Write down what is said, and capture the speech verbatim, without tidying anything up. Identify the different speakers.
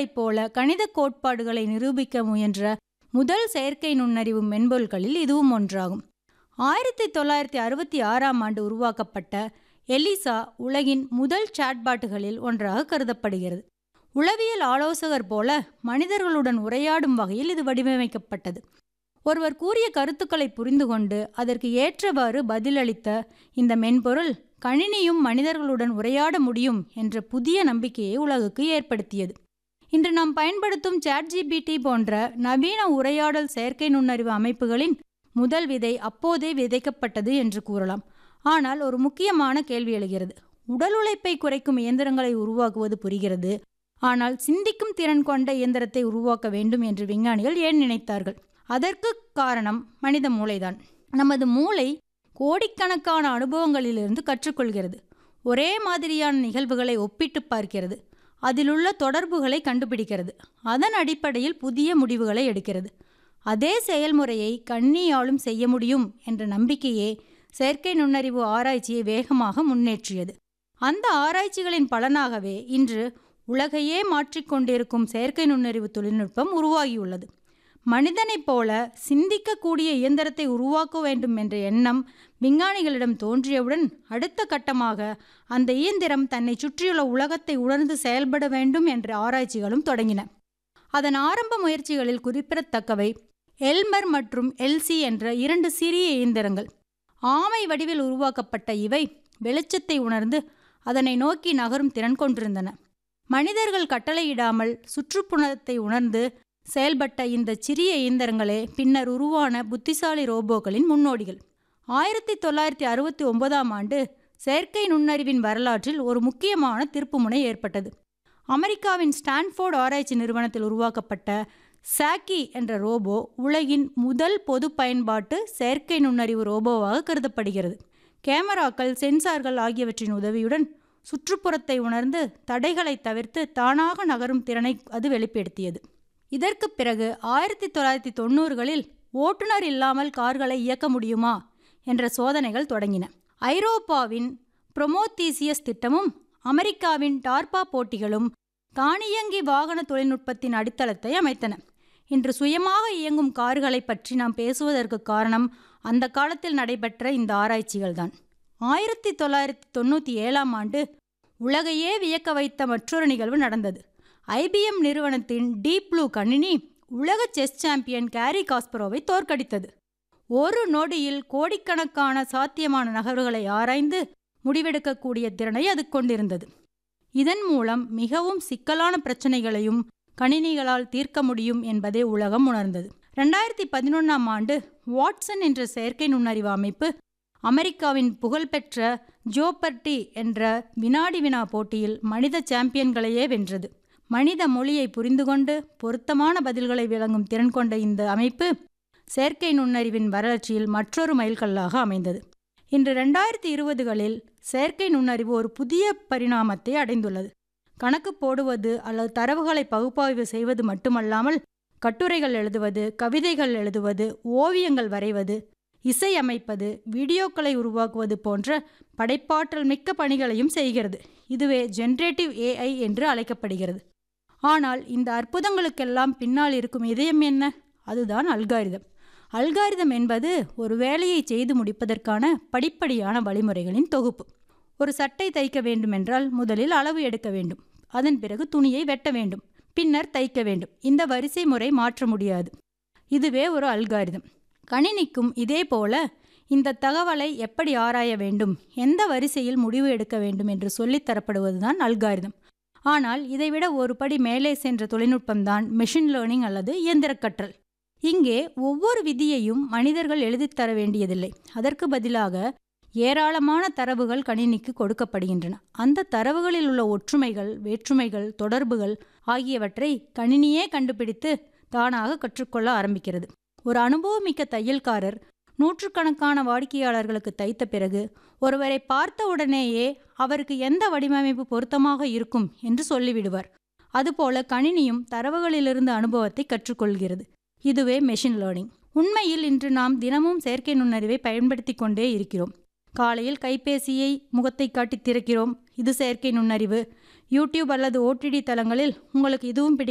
Speaker 1: மனிதர்களைப் போல கணித கோட்பாடுகளை நிரூபிக்க முயன்ற முதல் செயற்கை நுண்ணறிவு மென்பொருள்களில் இதுவும் ஒன்றாகும். ஆயிரத்தி தொள்ளாயிரத்தி அறுபத்தி ஆறாம் ஆண்டு உருவாக்கப்பட்ட எலிசா உலகின் முதல் சாட்பாட்டுகளில் ஒன்றாக கருதப்படுகிறது. உளவியல் ஆலோசகர் போல மனிதர்களுடன் உரையாடும் வகையில் இது வடிவமைக்கப்பட்டது. ஒருவர் கூறிய கருத்துக்களை புரிந்து கொண்டு அதற்கு ஏற்றவாறு பதிலளித்த இந்த மென்பொருள் கணினியும் மனிதர்களுடன் உரையாட முடியும் என்ற புதிய நம்பிக்கையை உலகுக்கு ஏற்படுத்தியது. இன்று நாம் பயன்படுத்தும் சாட்ஜிபிடி போன்ற நவீன உரையாடல் செயற்கை நுண்ணறிவு அமைப்புகளின் முதல் விதை அப்போதே விதைக்கப்பட்டது என்று கூறலாம். ஆனால் ஒரு முக்கியமான கேள்வி எழுகிறது. உடல் உழைப்பை குறைக்கும் இயந்திரங்களை உருவாக்குவது புரிகிறது, ஆனால் சிந்திக்கும் திறன் கொண்ட இயந்திரத்தை உருவாக்க வேண்டும் என்று விஞ்ஞானிகள் ஏன் நினைத்தார்கள்? அதற்கு காரணம் மனித மூளைதான். நமது மூளை கோடிக்கணக்கான அனுபவங்களிலிருந்து கற்றுக்கொள்கிறது. ஒரே மாதிரியான நிகழ்வுகளை ஒப்பிட்டு பார்க்கிறது. அதிலுள்ள தொடர்புகளை கண்டுபிடிக்கிறது. அதன் அடிப்படையில் புதிய முடிவுகளை எடுக்கிறது. அதே செயல்முறையை கணினியாலும் செய்ய முடியும் என்ற நம்பிக்கையே செயற்கை நுண்ணறிவு ஆராய்ச்சியை வேகமாக முன்னேற்றியது. அந்த ஆராய்ச்சிகளின் பலனாகவே இன்று உலகையே மாற்றிக்கொண்டிருக்கும் செயற்கை நுண்ணறிவு தொழில்நுட்பம் உருவாகியுள்ளது. மனிதனைப் போல சிந்திக்கக்கூடிய இயந்திரத்தை உருவாக்க வேண்டும் என்ற எண்ணம் விஞ்ஞானிகளிடம் தோன்றியவுடன் அடுத்த கட்டமாக அந்த இயந்திரம் தன்னை சுற்றியுள்ள உலகத்தை உணர்ந்து செயல்பட வேண்டும் என்ற ஆராய்ச்சிகளும் தொடங்கின. அதன் ஆரம்ப முயற்சிகளில் குறிப்பிடத்தக்கவை எல்மர் மற்றும் எல்சி என்ற இரண்டு சிறிய இயந்திரங்கள். ஆமை வடிவில் உருவாக்கப்பட்ட இவை வெளிச்சத்தை உணர்ந்து அதனை நோக்கி நகரும் திறன் கொண்டிருந்தன. மனிதர்கள் கட்டளையிடாமல் சுற்றுப்புறத்தை உணர்ந்து செயல்பட்ட இந்த சிறிய இயந்திரங்களே பின்னர் உருவான புத்திசாலி ரோபோக்களின் முன்னோடிகள். ஆயிரத்தி தொள்ளாயிரத்தி அறுபத்தி ஒன்பதாம் ஆண்டு செயற்கை நுண்ணறிவின் வரலாற்றில் ஒரு முக்கியமான திருப்புமுனை ஏற்பட்டது. அமெரிக்காவின் ஸ்டான்ஃபோர்ட் ஆராய்ச்சி நிறுவனத்தில் உருவாக்கப்பட்ட சாக்கி என்ற ரோபோ உலகின் முதல் பொது பயன்பாட்டு செயற்கை நுண்ணறிவு ரோபோவாக கருதப்படுகிறது. கேமராக்கள், சென்சார்கள் ஆகியவற்றின் உதவியுடன் சுற்றுப்புறத்தை உணர்ந்து தடைகளை தவிர்த்து தானாக நகரும் திறனை அது வெளிப்படுத்தியது. இதற்கு பிறகு ஆயிரத்தி தொள்ளாயிரத்தி தொண்ணூறுகளில் ஓட்டுநர் இல்லாமல் கார்களை இயக்க முடியுமா என்ற சோதனைகள் தொடங்கின. ஐரோப்பாவின் புரோமோதீசியஸ் திட்டமும் அமெரிக்காவின் டார்பா போட்டிகளும் தானியங்கி வாகன தொழில்நுட்பத்தின் அடித்தளத்தை அமைத்தன. இன்று சுயமாக இயங்கும் கார்களை பற்றி நாம் பேசுவதற்கு காரணம் அந்த காலத்தில் நடைபெற்ற இந்த ஆராய்ச்சிகள்தான். ஆயிரத்தி தொள்ளாயிரத்தி தொண்ணூற்றி ஏழாம் ஆண்டு உலகையே வியக்க வைத்த மற்றொரு நிகழ்வு நடந்தது. ஐபிஎம் நிறுவனத்தின் டீப் ப்ளூ கணினி உலக செஸ் சாம்பியன் கேரி காஸ்பரோவை தோற்கடித்தது. ஒரு நொடியில் கோடிக்கணக்கான சாத்தியமான நகர்வுகளை ஆராய்ந்து முடிவெடுக்கக்கூடிய திறனை அது கொண்டிருந்தது. இதன் மூலம் மிகவும் சிக்கலான பிரச்சனைகளையும் கணினிகளால் தீர்க்க முடியும் என்பதை உலகம் உணர்ந்தது. ரெண்டாயிரத்தி பதினொன்றாம் ஆண்டு வாட்சன் என்ற செயற்கை நுண்ணறிவு அமைப்பு அமெரிக்காவின் புகழ்பெற்ற ஜோபர்டி என்ற வினாடி வினா போட்டியில் மனித சாம்பியன்களையே வென்றது. மனித மொழியை புரிந்து கொண்டு பொருத்தமான பதில்களை வழங்கும் திறன் கொண்ட இந்த அமைப்பு செயற்கை நுண்ணறிவின் வளர்ச்சியில் மற்றொரு மைல்கல்லாக அமைந்தது. இன்று ரெண்டாயிரத்தி இருபதுகளில் செயற்கை நுண்ணறிவு ஒரு புதிய பரிணாமத்தை அடைந்துள்ளது. கணக்கு போடுவது அல்லது தரவுகளை பகுப்பாய்வு செய்வது மட்டுமல்லாமல் கட்டுரைகள் எழுதுவது, கவிதைகள் எழுதுவது, ஓவியங்கள் வரைவது, இசை அமைப்பது, வீடியோக்களை உருவாக்குவது போன்ற படைப்பாற்றல் மிக்க பணிகளையும் செய்கிறது. இதுவே ஜென்ரேட்டிவ் ஏஐ என்று அழைக்கப்படுகிறது. ஆனால் இந்த அற்புதங்களுக்கெல்லாம் பின்னால் இருக்கும் இதயம் என்ன? அதுதான் அல்காரிதம். அல்காரிதம் என்பது ஒரு வேலையை செய்து முடிப்பதற்கான படிப்படியான வழிமுறைகளின் தொகுப்பு. ஒரு சட்டை தைக்க வேண்டுமென்றால் முதலில் அளவு எடுக்க வேண்டும், அதன் பிறகு துணியை வெட்ட வேண்டும், பின்னர் தைக்க வேண்டும். இந்த வரிசை முறை மாற்ற முடியாது. இதுவே ஒரு அல்காரிதம். கணினிக்கும் இதே போல இந்த தகவலை எப்படி ஆராய வேண்டும், எந்த வரிசையில் முடிவு எடுக்க வேண்டும் என்று சொல்லித்தரப்படுவதுதான் அல்காரிதம். ஆனால் இதைவிட ஒரு படி மேலே சென்ற தொழில்நுட்பம்தான் மெஷின் லேர்னிங் அல்லது இயந்திர கற்றல். இங்கே ஒவ்வொரு விதியையும் மனிதர்கள் எழுதித்தர வேண்டியதில்லை. அதற்கு பதிலாக ஏராளமான தரவுகள் கணினிக்கு கொடுக்கப்படுகின்றன. அந்த தரவுகளில் உள்ள ஒற்றுமைகள், வேற்றுமைகள், தொடர்புகள் ஆகியவற்றை கணினியே கண்டுபிடித்து தானாக கற்றுக்கொள்ள ஆரம்பிக்கிறது. ஒரு அனுபவமிக்க தையல்காரர் நூற்றுக்கணக்கான வாடிக்கையாளர்களுக்கு தைத்த பிறகு ஒருவரை பார்த்த உடனேயே அவருக்கு எந்த வடிவமைப்பு பொருத்தமாக இருக்கும் என்று சொல்லிவிடுவார். அதுபோல கணினியும் தரவுகளிலிருந்து அனுபவத்தை கற்றுக்கொள்கிறது. இதுவே மெஷின் லேர்னிங். உண்மையில் இன்று நாம் தினமும் செயற்கை நுண்ணறிவை பயன்படுத்தி கொண்டே இருக்கிறோம். காலையில் கைபேசியை முகத்தை காட்டி திறக்கிறோம், இது செயற்கை நுண்ணறிவு. யூடியூப் அல்லது ஓடிடி தளங்களில் உங்களுக்கு இதுவும் பிடி